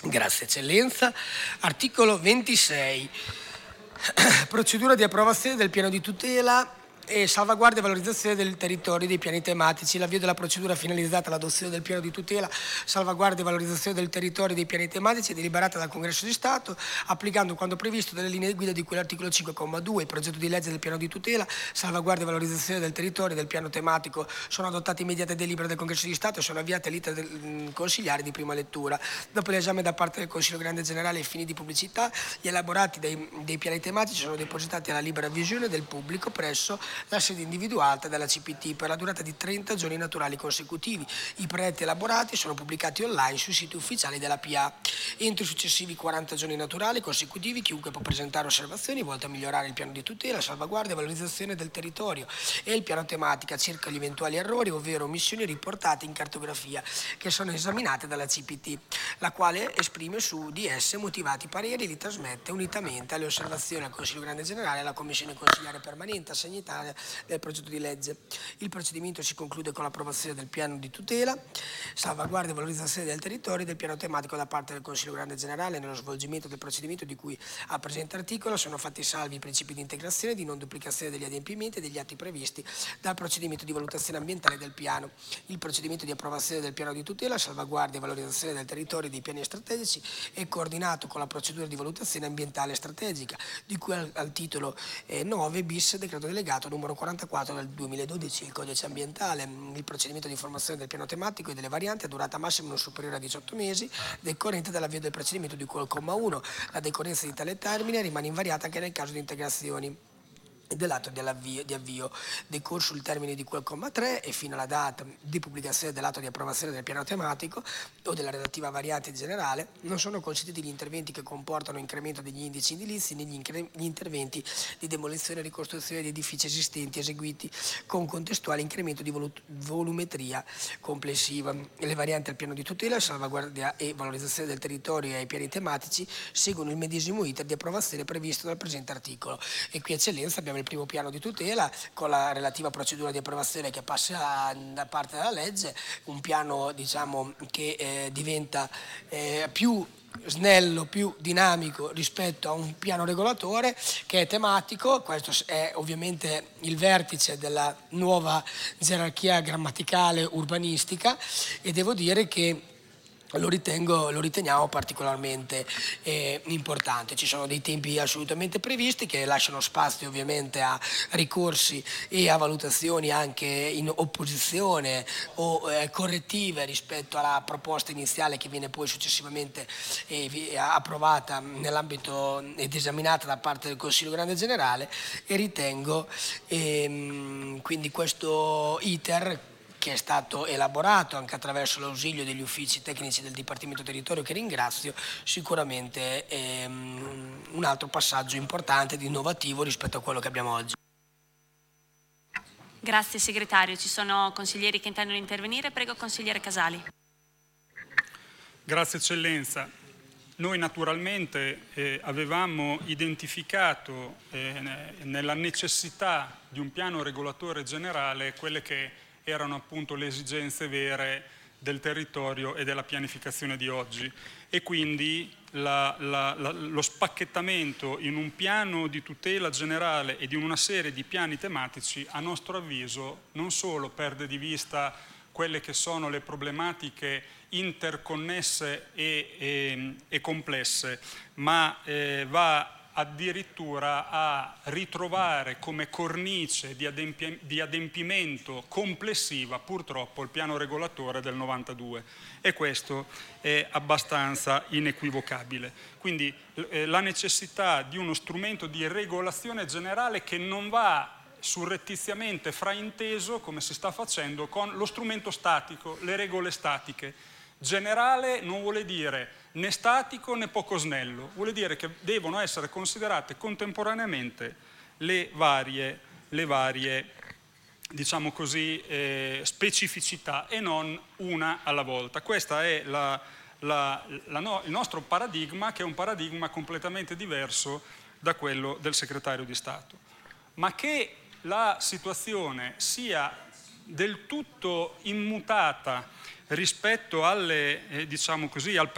Grazie Eccellenza. Articolo 26. Procedura di approvazione del piano di tutela e salvaguardia e valorizzazione del territorio dei piani tematici. L'avvio della procedura finalizzata all'adozione del piano di tutela, salvaguardia e valorizzazione del territorio dei piani tematici è deliberata dal Congresso di Stato, applicando quanto previsto dalle linee guida di cui l'articolo 5,2. Il progetto di legge del piano di tutela, salvaguardia e valorizzazione del territorio e del piano tematico sono adottati immediate delibere del Congresso di Stato e sono avviate all'iter consigliare di prima lettura. Dopo l'esame da parte del Consiglio Grande Generale ai fini di pubblicità, gli elaborati dei piani tematici sono depositati alla libera visione del pubblico presso la sede individuata dalla CPT per la durata di 30 giorni naturali consecutivi. I progetti elaborati sono pubblicati online sui siti ufficiali della PA. Entro i successivi 40 giorni naturali consecutivi chiunque può presentare osservazioni volte a migliorare il piano di tutela, salvaguardia e valorizzazione del territorio e il piano tematica circa gli eventuali errori ovvero omissioni riportate in cartografia che sono esaminate dalla CPT, la quale esprime su di esse motivati pareri e li trasmette unitamente alle osservazioni al Consiglio Grande Generale e alla Commissione Consigliare Permanente assegnataria del progetto di legge. Il procedimento si conclude con l'approvazione del piano di tutela, salvaguardia e valorizzazione del territorio e del piano tematico da parte del Consiglio Grande Generale. Nello svolgimento del procedimento di cui al presente articolo sono fatti salvi i principi di integrazione, di non duplicazione degli adempimenti e degli atti previsti dal procedimento di valutazione ambientale del piano. Il procedimento di approvazione del piano di tutela, salvaguardia e valorizzazione del territorio e dei piani strategici è coordinato con la procedura di valutazione ambientale strategica, di cui al titolo 9 bis, decreto delegato numero 44 del 2012, il codice ambientale. Il procedimento di formazione del piano tematico e delle varianti ha durata massima non superiore a 18 mesi, decorrente dall'avvio del procedimento di cui al comma 1. La decorrenza di tale termine rimane invariata anche nel caso di integrazioni e dell'atto di avvio, decorso il termine di cui al comma 3 e fino alla data di pubblicazione dell'atto di approvazione del piano tematico o della relativa variante generale, non sono consentiti gli interventi che comportano incremento degli indici edilizi né gli interventi di demolizione e ricostruzione di edifici esistenti eseguiti con contestuale incremento di volumetria complessiva. Le varianti al piano di tutela, salvaguardia e valorizzazione del territorio e ai piani tematici seguono il medesimo iter di approvazione previsto dal presente articolo. E qui Eccellenza abbiamo il primo piano di tutela con la relativa procedura di approvazione che passa da parte della legge, un piano diciamo che diventa più snello, più dinamico rispetto a un piano regolatore che è tematico. Questo è ovviamente il vertice della nuova gerarchia grammaticale urbanistica e devo dire che lo riteniamo particolarmente importante. Ci sono dei tempi assolutamente previsti che lasciano spazio ovviamente a ricorsi e a valutazioni anche in opposizione o correttive rispetto alla proposta iniziale che viene poi successivamente approvata nell'ambito ed esaminata da parte del Consiglio Grande Generale e ritengo quindi questo iter che è stato elaborato anche attraverso l'ausilio degli uffici tecnici del Dipartimento Territorio, che ringrazio, sicuramente è un altro passaggio importante ed innovativo rispetto a quello che abbiamo oggi. Grazie segretario. Ci sono consiglieri che intendono intervenire. Prego consigliere Casali. Grazie Eccellenza. Noi naturalmente avevamo identificato nella necessità di un piano regolatore generale quelle che erano appunto le esigenze vere del territorio e della pianificazione di oggi e quindi lo spacchettamento in un piano di tutela generale e di una serie di piani tematici a nostro avviso non solo perde di vista quelle che sono le problematiche interconnesse e complesse, ma va addirittura a ritrovare come cornice di adempimento complessiva purtroppo il piano regolatore del 92 e questo è abbastanza inequivocabile. Quindi la necessità di uno strumento di regolazione generale che non va surrettiziamente frainteso, come si sta facendo, con lo strumento statico, le regole statiche. Generale non vuole dire né statico né poco snello, vuole dire che devono essere considerate contemporaneamente le varie diciamo così, specificità e non una alla volta. Questo è il nostro paradigma, che è un paradigma completamente diverso da quello del segretario di Stato. Ma che la situazione sia del tutto immutata rispetto alle, diciamo così, al